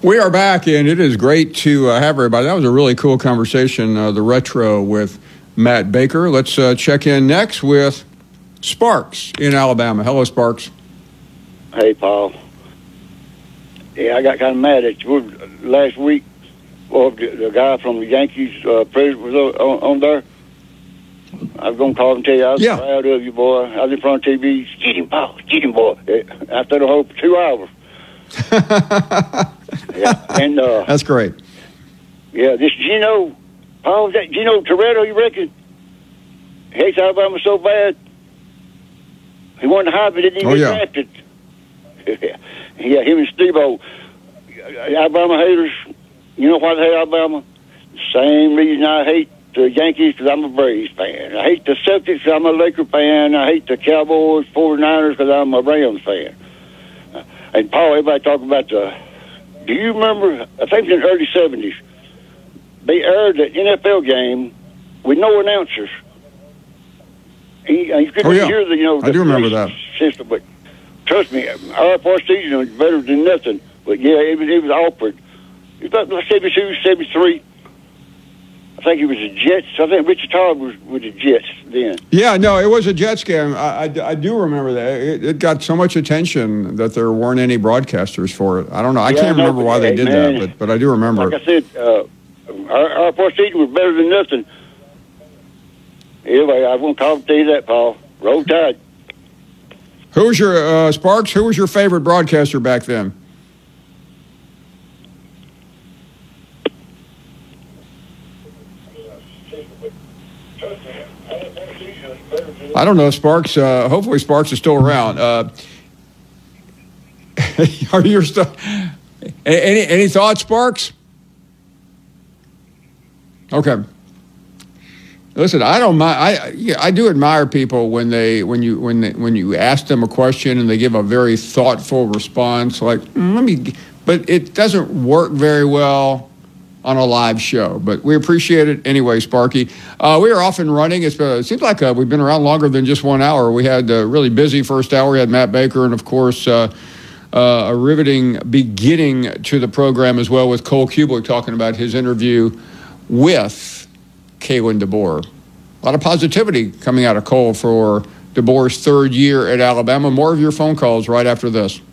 We are back, and it is great to have everybody. That was a really cool conversation, the retro with Matt Baker. Let's check in next with Sparks in Alabama. Hello, Sparks. Hey, Paul. Yeah, I got kind of mad at you last week. Well, the guy from the Yankees president was on there. I was going to call him and tell you I was proud of you, boy. I was in front of TV. Get him, Paul. Get him, boy. I stayed on hold for 2 hours. Yeah, and that's great. Yeah, this Gino, Paul, Gino Toretto, you reckon? Hates Alabama so bad. He won the Heisman, didn't even get drafted. Yeah, him and Steve-O. Alabama haters, you know why they hate Alabama? The same reason I hate the Yankees, because I'm a Braves fan. I hate the Celtics because I'm a Laker fan. I hate the Cowboys, 49ers because I'm a Rams fan. And Paul, everybody talking about do you remember, I think in the early 70s, they aired an NFL game with no announcers. And you couldn't hear the, I do remember that system, but trust me, our first season was better than nothing. But yeah, it was awkward. It was about 72, 73. I think it was the Jets. I think Richard Todd was with the Jets then. Yeah, no, it was a Jets game. I do remember that. It got so much attention that there weren't any broadcasters for it. I don't know. I can't remember why they did that, but I do remember. Like I said, our first season was better than nothing. Anyway, I won't call to tell you that, Paul. Roll Tide. Who was your, Sparks, who was your favorite broadcaster back then? I don't know, Sparks. Hopefully Sparks is still around. Are you still... Any thoughts, Sparks? Okay. Listen, I don't mind. I do admire people when you ask them a question and they give a very thoughtful response. Like, but it doesn't work very well on a live show. But we appreciate it anyway, Sparky. We are off and running. It seems like we've been around longer than just 1 hour. We had a really busy first hour. We had Matt Baker and, of course, a riveting beginning to the program as well with Cole Kublik talking about his interview with Kalen DeBoer. A lot of positivity coming out of Cole for DeBoer's third year at Alabama. More of your phone calls right after this.